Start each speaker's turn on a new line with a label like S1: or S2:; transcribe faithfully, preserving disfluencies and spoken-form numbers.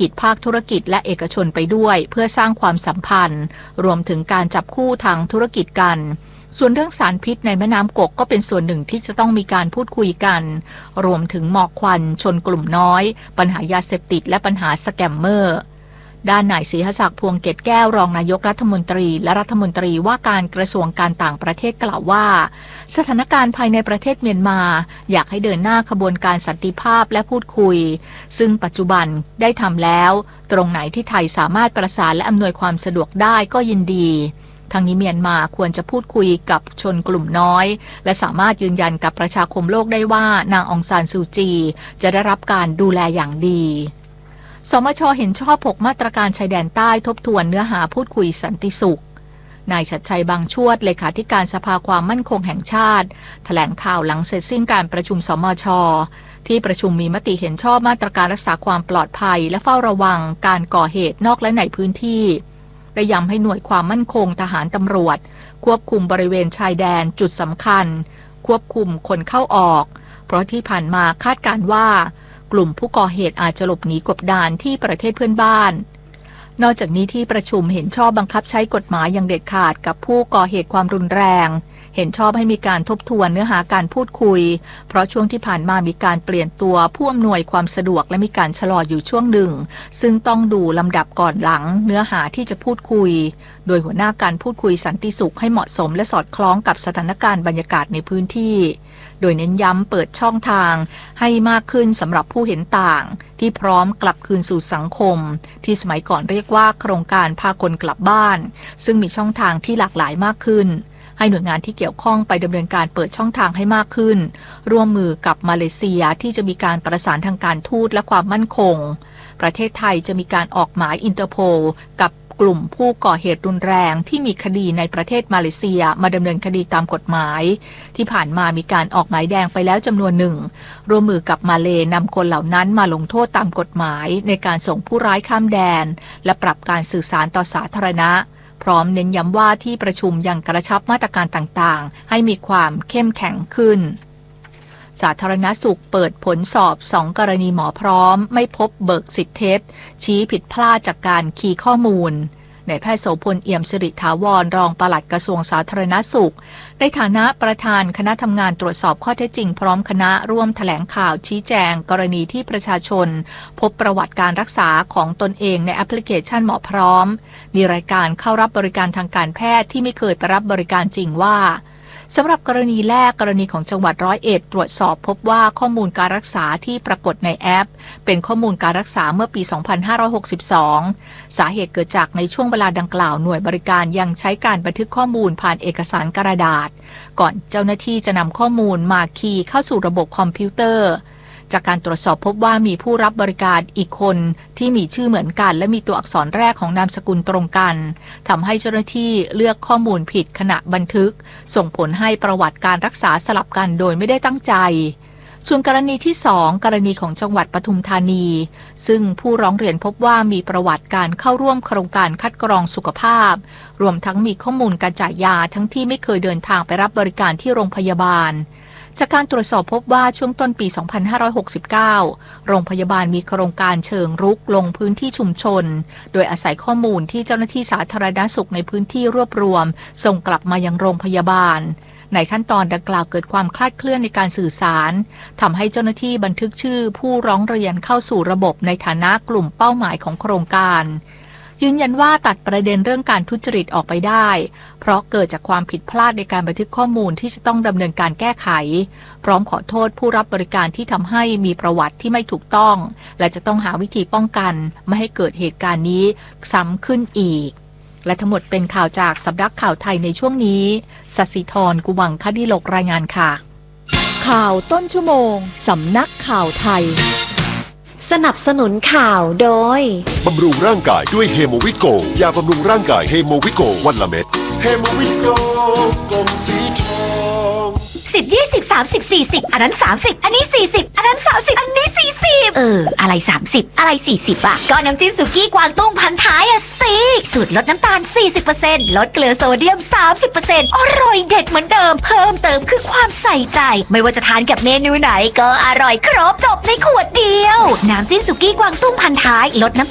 S1: กิจภาคธุรกิจและเอกชนไปด้วยเพื่อสร้างความสัมพันธ์รวมถึงการจับคู่ทางธุรกิจกันส่วนเรื่องสารพิษในแม่น้ำกกก็เป็นส่วนหนึ่งที่จะต้องมีการพูดคุยกันรวมถึงหมอกควันชนกลุ่มน้อยปัญหายาเสพติดและปัญหาสแกมเมอร์ด้านนายศรีหศักดิ์พวงเกตแก้วรองนายกรัฐมนตรีและรัฐมนตรีว่าการกระทรวงการต่างประเทศกล่าวว่าสถานการณ์ภายในประเทศเมียนมาอยากให้เดินหน้าขบวนการสันติภาพและพูดคุยซึ่งปัจจุบันได้ทำแล้วตรงไหนที่ไทยสามารถประสานและอำนวยความสะดวกได้ก็ยินดีทางนี้เมียนมาควรจะพูดคุยกับชนกลุ่มน้อยและสามารถยืนยันกับประชาคมโลกได้ว่านางองซานซูจีจะได้รับการดูแลอย่างดีสมช.เห็นชอบหกมาตรการชายแดนใต้ทบทวนเนื้อหาพูดคุยสันติสุขนายชัดชัยบางชวดเลขาธิการสภาความมั่นคงแห่งชาติแถลงข่าวหลังเสร็จสิ้นการประชุมสมช.ที่ประชุมมีมติเห็นชอบมาตรการรักษาความปลอดภัยและเฝ้าระวังการก่อเหตุนอกและในพื้นที่ได้ย้ำให้หน่วยความมั่นคงทหารตำรวจควบคุมบริเวณชายแดนจุดสำคัญควบคุมคนเข้าออกเพราะที่ผ่านมาคาดการณ์ว่ากลุ่มผู้ก่อเหตุอาจจะหลบหนีกบดานที่ประเทศเพื่อนบ้านนอกจากนี้ที่ประชุมเห็นชอบบังคับใช้กฎหมายอย่างเด็ดขาดกับผู้ก่อเหตุความรุนแรงเห็นชอบให้มีการทบทวนเนื้อหาการพูดคุยเพราะช่วงที่ผ่านมามีการเปลี่ยนตัวผู้อำนวยความสะดวกและมีการชะลออยู่ช่วงหนึ่งซึ่งต้องดูลำดับก่อนหลังเนื้อหาที่จะพูดคุยโดยหัวหน้าการพูดคุยสันติสุขให้เหมาะสมและสอดคล้องกับสถานการณ์บรรยากาศในพื้นที่โดยเน้นย้ำเปิดช่องทางให้มากขึ้นสำหรับผู้เห็นต่างที่พร้อมกลับคืนสู่สังคมที่สมัยก่อนเรียกว่าโครงการพาคนกลับบ้านซึ่งมีช่องทางที่หลากหลายมากขึ้นให้หน่วยงานที่เกี่ยวข้องไปดำเนินการเปิดช่องทางให้มากขึ้นร่วมมือกับมาเลเซียที่จะมีการประสานทางการทูตและความมั่นคงประเทศไทยจะมีการออกหมายอินเตอร์โพลกับกลุ่มผู้ก่อเหตุรุนแรงที่มีคดีในประเทศมาเลเซียมาดำเนินคดีตามกฎหมายที่ผ่านมามีการออกหมายแดงไปแล้วจำนวนหนึ่งร่วมมือกับมาเลนำคนเหล่านั้นมาลงโทษตามกฎหมายในการส่งผู้ร้ายข้ามแดนและปรับการสื่อสารต่อสาธารณะพร้อมเน้นย้ำว่าที่ประชุมยังกระชับมาตรการต่างๆให้มีความเข้มแข็งขึ้นสาธารณสุขเปิดผลสอบสองกรณีหมอพร้อมไม่พบเบิกสิทธิเท็จชี้ผิดพลาดจากการคีย์ข้อมูลนายแพทย์โสพลเอี่ยมสิริถาวรรองปลัดกระทรวงสาธารณสุขในฐานะประธานคณะทำงานตรวจสอบข้อเท็จจริงพร้อมคณะร่วมแถลงข่าวชี้แจงกรณีที่ประชาชนพบประวัติการรักษาของตนเองในแอปพลิเคชันหมอพร้อมมีรายการเข้ารับบริการทางการแพทย์ที่ไม่เคยไปรับบริการจริงว่าสำหรับกรณีแรกกรณีของจังหวัดร้อยเอ็ดตรวจสอบพบว่าข้อมูลการรักษาที่ปรากฏในแอปเป็นข้อมูลการรักษาเมื่อปี สองพันห้าร้อยหกสิบสอง สาเหตุเกิดจากในช่วงเวลาดังกล่าวหน่วยบริการยังใช้การบันทึกข้อมูลผ่านเอกสารกระดาษก่อนเจ้าหน้าที่จะนำข้อมูลมาคีย์เข้าสู่ระบบคอมพิวเตอร์จากการตรวจสอบพบว่ามีผู้รับบริการอีกคนที่มีชื่อเหมือนกันและมีตัวอักษรแรกของนามสกุลตรงกันทำให้เจ้าหน้าที่เลือกข้อมูลผิดขณะบันทึกส่งผลให้ประวัติการรักษาสลับกันโดยไม่ได้ตั้งใจส่วนกรณีที่สองกรณีของจังหวัดปทุมธานีซึ่งผู้ร้องเรียนพบว่ามีประวัติการเข้าร่วมโครงการคัดกรองสุขภาพรวมทั้งมีข้อมูลการจ่ายยาทั้งที่ไม่เคยเดินทางไปรับบริการที่โรงพยาบาลจากการตรวจสอบพบว่าช่วงต้นปี สองพันห้าร้อยหกสิบเก้า โรงพยาบาลมีโครงการเชิงรุกลงพื้นที่ชุมชนโดยอาศัยข้อมูลที่เจ้าหน้าที่สาธารณสุขในพื้นที่รวบรวมส่งกลับมายังโรงพยาบาลในขั้นตอนดังกล่าวเกิดความคลาดเคลื่อนในการสื่อสารทำให้เจ้าหน้าที่บันทึกชื่อผู้ร้องเรียนเข้าสู่ระบบในฐานะกลุ่มเป้าหมายของโครงการยืนยันว่าตัดประเด็นเรื่องการทุจริตออกไปได้เพราะเกิดจากความผิดพลาดในการบันทึกข้อมูลที่จะต้องดำเนินการแก้ไขพร้อมขอโทษผู้รับบริการที่ทำให้มีประวัติที่ไม่ถูกต้องและจะต้องหาวิธีป้องกันไม่ให้เกิดเหตุการณ์นี้ซ้ำขึ้นอีกและทั้งหมดเป็นข่าวจากสำนักข่าวไทยในช่วงนี้ศศิธร กุวังคดิโลกรายงานค่ะ
S2: ข่าวต้นชั่วโมงสำนักข่าวไทย
S3: สนับสนุนข่าวโดย
S4: บำรุงร่างกายด้วยเฮโมวิโกยาบำรุงร่างกายเฮโมวิโกวันละเม็ดเฮโมวิโกกลมสีทอง
S5: สิบ ยี่สิบ สามสิบ สี่สิบอันนั้นสามสิบอันนี้สี่สิบอันนั้นสามสิบอันนี้สี่สิบเอออะไรสามสิบอะไรสี่สิบอ่ะก็น้ำจิ้มสุกี้กวางตุ้งพันท้ายอ่ะสิสูตรลดน้ำตาล สี่สิบเปอร์เซ็นต์ ลดเกลือโซเดียม สามสิบเปอร์เซ็นต์ อร่อยเด็ดเหมือนเดิมเพิ่มเติมคือความใส่ใจไม่ว่าจะทานกับเมนูไหนก็อร่อยครบจบในขวดเดียวน้ำจิ้มสุกี้กวางตุ้งพันท้ายลดน้ำ